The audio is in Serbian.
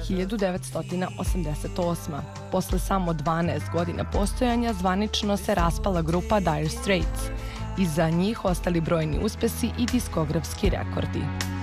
1988. Posle samo 12 godina postojanja zvanično se raspala grupa Dire Straits. Iza njih ostali brojni uspesi i diskografski rekordi.